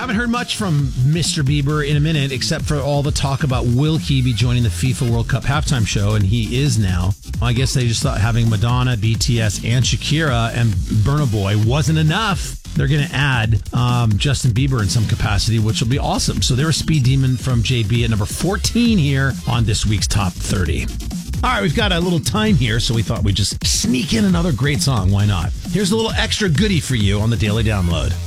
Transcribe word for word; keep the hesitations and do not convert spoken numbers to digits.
Haven't heard much from Mister Bieber in a minute, except for all the talk about will he be joining the FIFA World Cup halftime show, and he is now. Well, I guess they just thought having Madonna, B T S, and Shakira and Burna Boy wasn't enough. They're going to add um, Justin Bieber in some capacity, which will be awesome. So they're a speed demon from J B at number fourteen here on this week's Top thirty. All right, we've got a little time here, so we thought we'd just sneak in another great song. Why not? Here's a little extra goodie for you on the Daily Download.